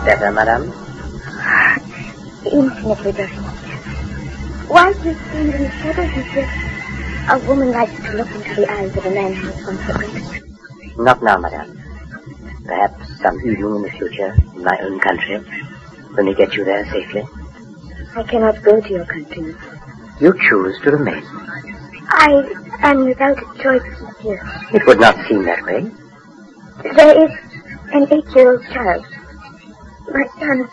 Better, madame? Infinitely better. Why do you stand in the shadows and say a woman likes to look into the eyes of a man who has gone for good? Not now, madame. Perhaps some evening in the future, in my own country, when we get you there safely. I cannot go to your country. You choose to remain. I am without a choice here. It would not seem that way. There is an 8-year-old child. My son.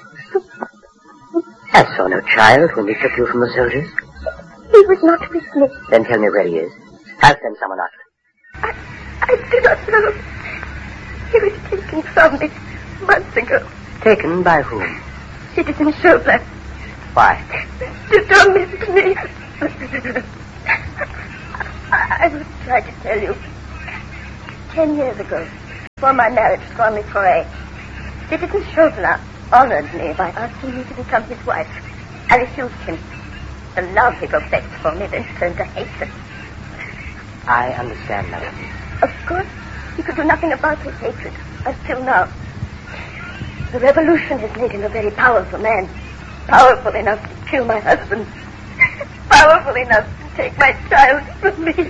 I saw no child when we took you from the soldiers. He was not with me. Then tell me where he is. I'll send someone after. I do not know. He was taken from me months ago. Taken by whom? Citizen Chauvelin. Why? You don't listen to me. I will try to tell you. 10 years ago, before my marriage to Henri Poiret, Citizen Chauvelin honored me by asking me to become his wife. I refused him. The love he professed for me then turned to hatred. I understand, madam. Of course, he could do nothing about his hatred until now. The revolution has made him a very powerful man. Powerful enough to kill my husband. Powerful enough to take my child from me.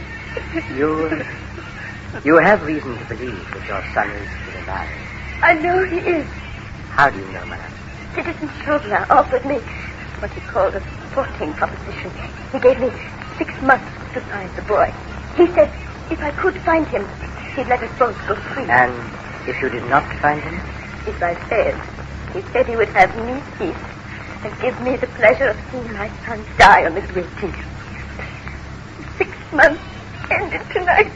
You have reason to believe that your son is still alive. I know he is. How do you know, madam? Citizen Chauvelin offered me what he called a sporting proposition. He gave me 6 months to find the boy. He said if I could find him, he'd let us both go free. And if you did not find him? If I failed, he said he would have me peace and give me the pleasure of seeing my son die on the guillotine. 6 months ended tonight.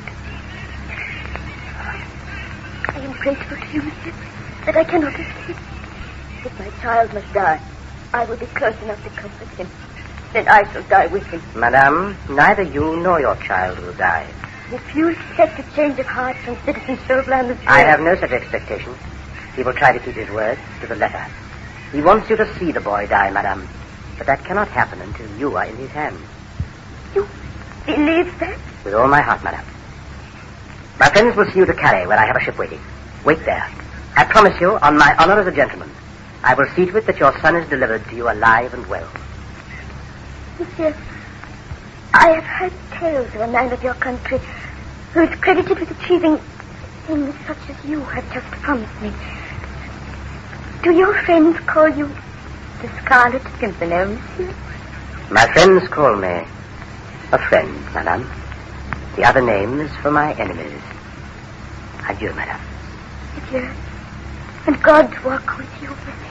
I am grateful to you, monsieur, that I cannot escape. If my child must die, I will be close enough to comfort him. Then I shall die with him. Madame, neither you nor your child will die. If you expect a change of heart from Citizen Chauvelin, monsieur... I have no such expectation. He will try to keep his word to the letter. He wants you to see the boy die, madame. But that cannot happen until you are in his hands. You believe that? With all my heart, madame. My friends will see you to Calais, where I have a ship waiting. Wait there. I promise you, on my honor as a gentleman, I will see to it that your son is delivered to you alive and well. Monsieur, I have heard tales of a man of your country who is credited with achieving things such as you have just promised me. Do your friends call you the Scarlet Pimpernel, monsieur? My friends call me a friend, madame. The other name is for my enemies. Adieu, madame. Adieu. And God walk with you, monsieur.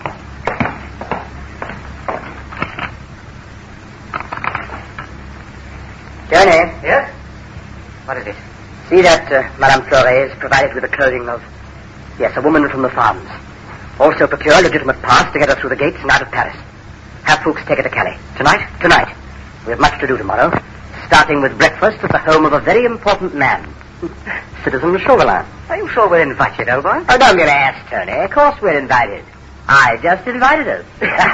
Johnny? Yes? What is it? See that Madame Fleuret is provided with the clothing of... Yes, a woman from the farms. Also procure a legitimate pass to get her through the gates and out of Paris. Have Fuchs take her to Calais. Tonight? Tonight. We have much to do tomorrow. Starting with breakfast at the home of a very important man. Citizen Chauvelin. Are you sure we're invited, old boy? Oh, don't be an ass, Tony. Of course we're invited. I just invited us.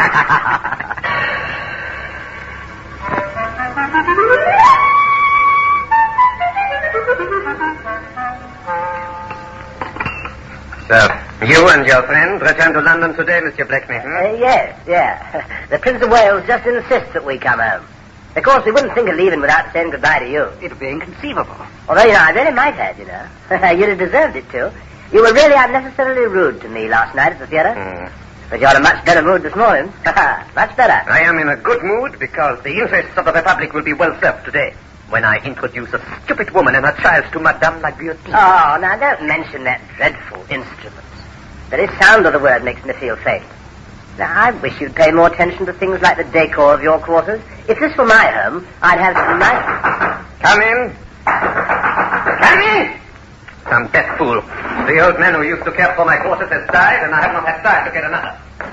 So, you and your friend return to London today, Monsieur Blakeney, Yes. The Prince of Wales just insists that we come home. Of course, we wouldn't think of leaving without saying goodbye to you. It would be inconceivable. Although, I very might have, You'd have deserved it, too. You were really unnecessarily rude to me last night at the theater. But you're in a much better mood this morning. Much better. I am in a good mood because the interests of the Republic will be well served today when I introduce a stupid woman and her child to Madame la Guillotine. Oh, now don't mention that dreadful instrument. The very sound of the word makes me feel faint. Now, I wish you'd pay more attention to things like the decor of your quarters. If this were my home, I'd have some nice... Come in. Come in! Some deaf fool. The old man who used to care for my quarters has died, and I have not had time to get another.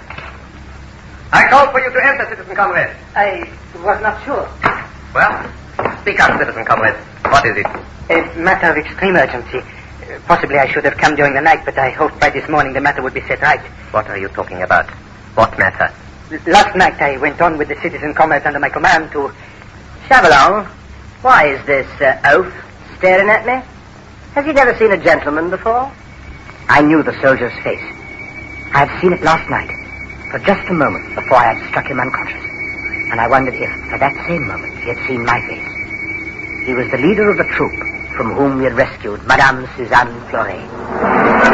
I called for you to enter, Citizen Comrade. I was not sure. Well, speak up, Citizen Comrade. What is it? A matter of extreme urgency. Possibly I should have come during the night, but I hoped by this morning the matter would be set right. What are you talking about? What matter? Last night I went on with the citizen comrades under my command to... Chauvelin, why is this oaf staring at me? Has he never seen a gentleman before? I knew the soldier's face. I had seen it last night, for just a moment before I had struck him unconscious. And I wondered if, for that same moment, he had seen my face. He was the leader of the troop from whom we had rescued Madame Suzanne Fleury.